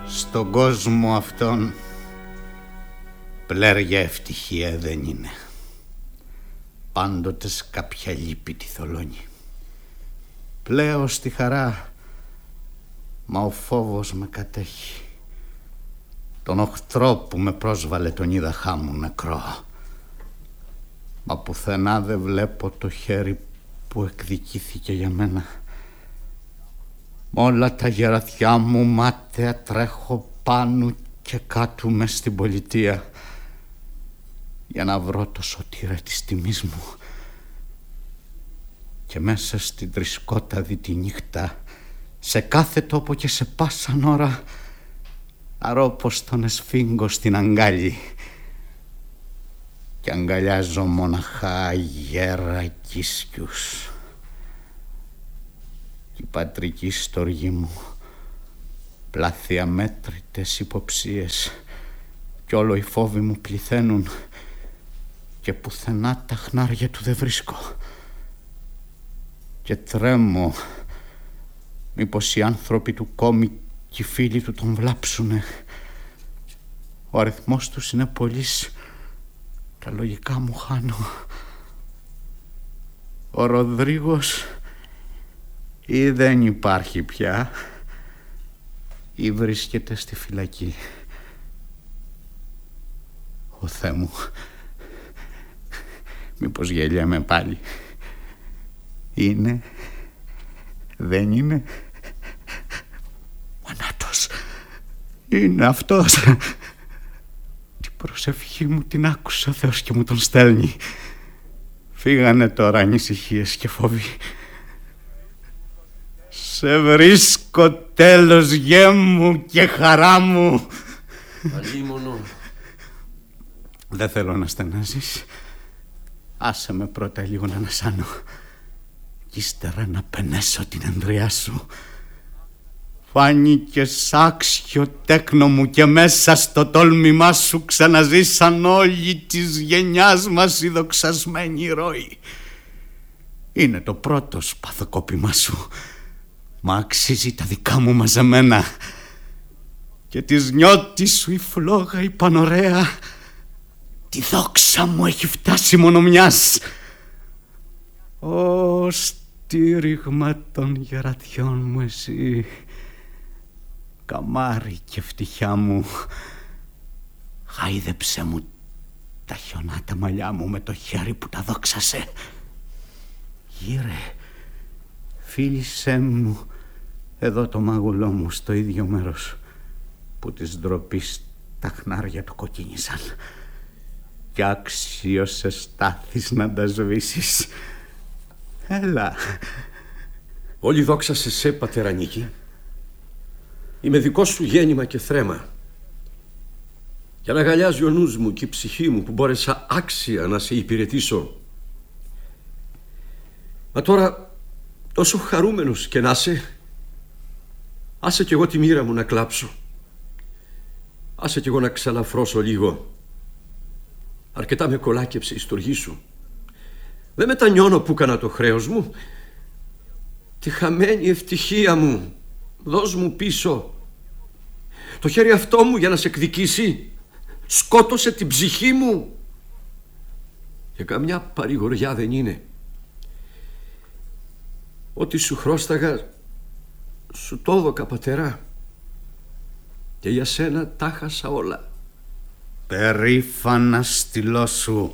Στον κόσμο αυτόν πλέρια ευτυχία δεν είναι. Πάντοτε κάποια λύπη τη θολώνει. Πλέω στη χαρά, μα ο φόβος με κατέχει. Τον οχθρό που με πρόσβαλε τον είδα χάμου νεκρό. Μα πουθενά δεν βλέπω το χέρι που εκδικήθηκε για μένα. Μ' όλα τα γεραθιά μου μάταια τρέχω πάνω και κάτω μες στην πολιτεία για να βρω το σωτήρα της τιμής μου. Και μέσα στην τρισκόταδη τη νύχτα, σε κάθε τόπο και σε πάσαν ώρα, αρώ πως τον εσφίγγω στην αγκάλι και αγκαλιάζω μοναχά γέρα κίσκιους. Η πατρική στοργή μου πλάθει αμέτρητες υποψίες κι όλο οι φόβοι μου πληθαίνουν και πουθενά τα χνάρια του δεν βρίσκω. Και τρέμω μήπως οι άνθρωποι του κόμι και οι φίλοι του τον βλάψουνε. Ο αριθμός τους είναι πολύς, τα λογικά μου χάνω. Ο Ροδρίγος ή δεν υπάρχει πια ή βρίσκεται στη φυλακή. Ο Θεέ μου, μήπως γελιέμαι πάλι? Είναι, δεν είναι? Μανάτος, είναι αυτός. Την προσευχή μου την άκουσε ο Θεός και μου τον στέλνει. Φύγανε τώρα ανησυχίες και φόβοι. Σε βρίσκω τέλος, γέ μου και χαρά μου. Αλίμονο. Δεν θέλω να στενάζεις. Άσε με πρώτα λίγο να ανασάνω κι ύστερα να πενέσω την εμβριά σου. Φάνηκες άξιο τέκνο μου και μέσα στο τόλμημά σου ξαναζήσαν όλοι της γενιάς μας οι δοξασμένοι ηρώοι. Είναι το πρώτο σπαθοκόπημά σου, μα αξίζει τα δικά μου μαζεμένα. Και της νιώτης σου η φλόγα η πανωραία, τη δόξα μου έχει φτάσει μόνο μιας. Ω στήριγμα των γερατιών μου εσύ, καμάρι και ευτυχιά μου, χάιδεψε μου τα χιονάτα μαλλιά μου με το χέρι που τα δόξασε. Γύρε, φίλησέ μου εδώ το μάγουλό μου στο ίδιο μέρος που της ντροπής τα χνάρια του κοκκίνησαν. Κι άξιος στάθεις να τα σβήσεις. Έλα. Όλη δόξα σε σε, πατέρα Νίκη. Είμαι δικό σου γέννημα και θρέμα. Για να αγκαλιάζει ο νους μου και η ψυχή μου που μπόρεσα άξια να σε υπηρετήσω. Μα τώρα τόσο χαρούμενος και να είσαι, άσε κι εγώ τη μοίρα μου να κλάψω. Άσε κι εγώ να ξαλαφρώσω λίγο. Αρκετά με κολάκεψε η στοργή σου. Δεν μετανιώνω που έκανα το χρέος μου. Τη χαμένη ευτυχία μου δώσ' μου πίσω. Το χέρι αυτό μου για να σε εκδικήσει σκότωσε την ψυχή μου. Και καμιά παρηγοριά δεν είναι. Ό,τι σου χρώσταγα σου το έδωκα, πατερά, και για σένα τα χάσα όλα. Περήφανα στυλό σου.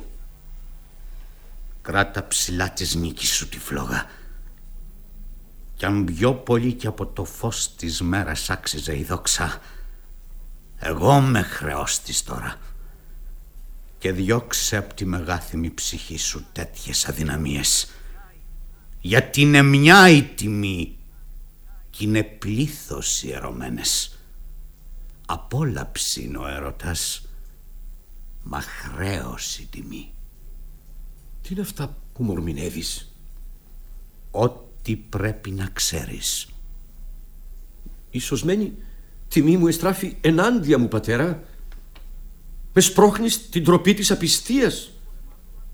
Κράτα ψηλά της νίκης σου τη φλόγα. Κι αν πιο πολύ και από το φως της μέρας άξιζε η δόξα, εγώ με χρεώστης τώρα. Και διώξε από τη μεγάθυμη ψυχή σου τέτοιες αδυναμίες. Γιατί είναι μια η τιμή κι είναι πλήθος οι ερωμένες. Απόλαυση είναι ο έρωτας, μα χρέος η τιμή. Τι είναι αυτά που μου ορμηνεύεις? Ό,τι πρέπει να ξέρεις. Η σωσμένη τιμή μου εστράφει ενάντια μου, πατέρα. Με σπρώχνεις την τροπή της απιστίας.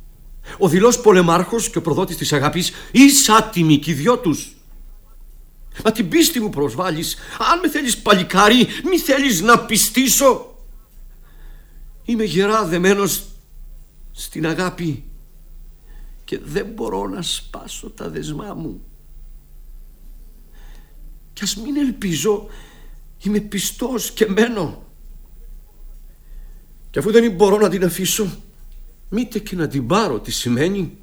Ο δειλός πολεμάρχος και ο προδότης της αγάπης εις άτιμοι κι οι δυο τους. Μα την πίστη μου προσβάλλεις. Αν με θέλεις παλικάρι, μη θέλεις να πιστήσω. Είμαι γερά δεμένος στην αγάπη και δεν μπορώ να σπάσω τα δεσμά μου. Κι ας μην ελπίζω, είμαι πιστός και μένω. Και αφού δεν μπορώ να την αφήσω, μήτε και να την πάρω, τι σημαίνει?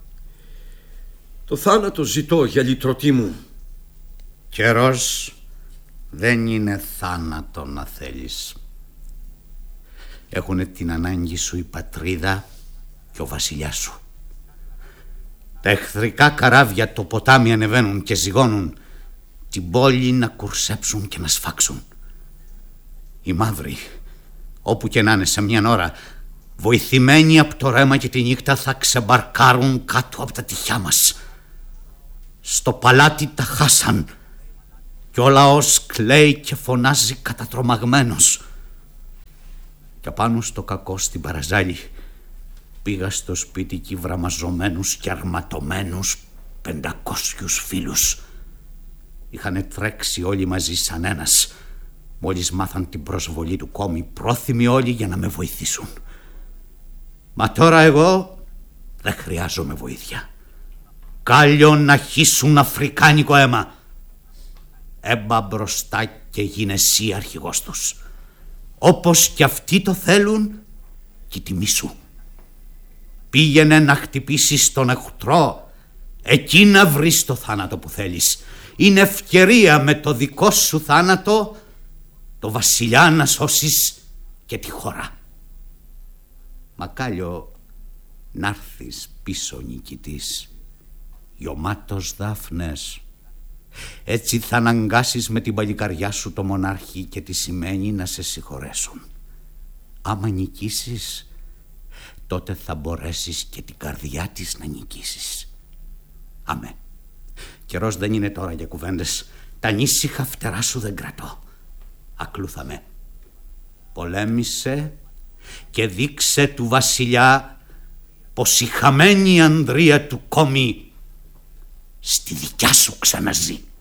Το θάνατο ζητώ για λυτρωτή μου. Καιρός δεν είναι θάνατο να θέλεις. Έχουνε την ανάγκη σου η πατρίδα και ο βασιλιάς σου. Τα εχθρικά καράβια το ποτάμι ανεβαίνουν και ζυγώνουν την πόλη να κουρσέψουν και να σφάξουν. Οι μαύροι, όπου και να είναι σε μιαν ώρα, βοηθημένοι από το ρέμα και τη νύχτα, θα ξεμπαρκάρουν κάτω από τα τυχιά μας. Στο παλάτι τα χάσαν και ο λαός κλαίει και φωνάζει κατατρομαγμένος. Και πάνω στο κακό στην παραζάλη πήγα στο σπίτι κι βραμαζωμένους και αρματωμένους 500 φίλους. Είχανε τρέξει όλοι μαζί σαν ένας, μόλις μάθαν την προσβολή του κόμι, πρόθυμοι όλοι για να με βοηθήσουν. Μα τώρα εγώ δεν χρειάζομαι βοήθεια. Κάλλιο να χύσουν αφρικάνικο αίμα. Έμπα μπροστά και γίνε εσύ αρχηγός τους. Όπως κι αυτοί το θέλουν κι τιμή σου. Πήγαινε να χτυπήσεις τον εχθρό, εκεί να βρεις το θάνατο που θέλεις. Είναι ευκαιρία με το δικό σου θάνατο το βασιλιά να σώσεις και τη χώρα. Μακάλιο να έρθεις πίσω νικητής, γιωμάτος δάφνες. Έτσι θα αναγκάσεις με την παλικαριά σου το μονάρχη και τη σημαίνει να σε συγχωρέσουν. Άμα νικήσεις, τότε θα μπορέσεις και την καρδιά της να νικήσεις. Αμέ. Καιρός δεν είναι τώρα για κουβέντες. Τα ανήσυχα φτερά σου δεν κρατώ. Ακλούθαμε. Πολέμησε και δείξε του βασιλιά πως η χαμένη ανδρεία του κόμι στη δικιά σου ξαναζεί.